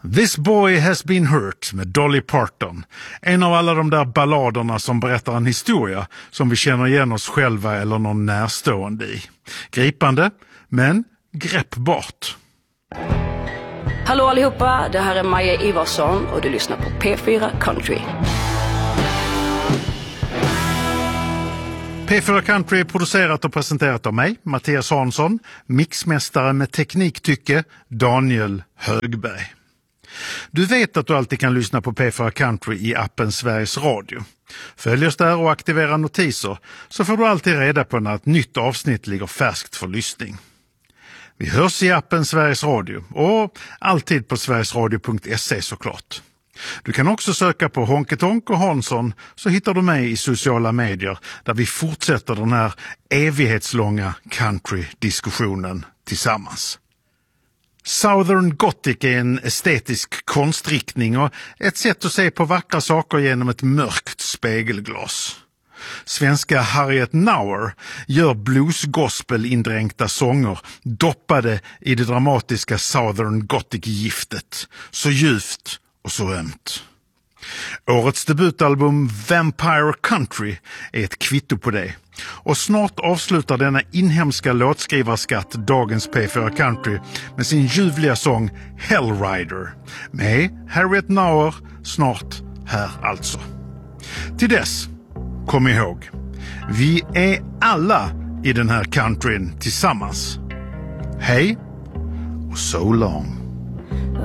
This Boy Has Been Hurt med Dolly Parton. En av alla de där balladerna som berättar en historia som vi känner igen oss själva eller någon närstående i. Gripande, men greppbart. Hallå allihopa, det här är Maja Ivarsson och du lyssnar på P4 Country. P4 Country är producerat och presenterat av mig, Mattias Hansson, mixmästare med tekniktycke, Daniel Högberg. Du vet att du alltid kan lyssna på P4 Country i appen Sveriges Radio. Följ oss där och aktivera notiser så får du alltid reda på när ett nytt avsnitt ligger färskt för lyssning. Vi hörs i appen Sveriges Radio och alltid på sverigesradio.se såklart. Du kan också söka på Honketonk och Hansson så hittar du mig i sociala medier där vi fortsätter den här evighetslånga country-diskussionen tillsammans. Southern Gothic är en estetisk konstriktning och ett sätt att se på vackra saker genom ett mörkt spegelglas. Svenska Harriet Nauer gör blues-gospel-indränkta sånger doppade i det dramatiska Southern Gothic-giftet. Så djupt och så ömt. Årets debutalbum Vampire Country är ett kvitto på det. Och snart avslutar denna inhemska låtskrivarskatt dagens P4 Country med sin ljuvliga sång Hellrider. Med Harriet Nauer snart här alltså. Till dess, kom ihåg, vi är alla i den här countryn tillsammans. Hej och so long.